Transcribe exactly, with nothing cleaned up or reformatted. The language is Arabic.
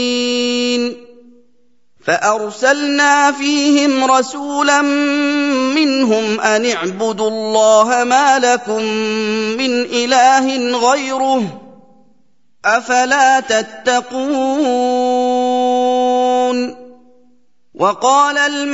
فأرسلنا فيهم رسولا منهم أن اعبدوا الله ما لكم من إله غيره أفلا تتقون. وقال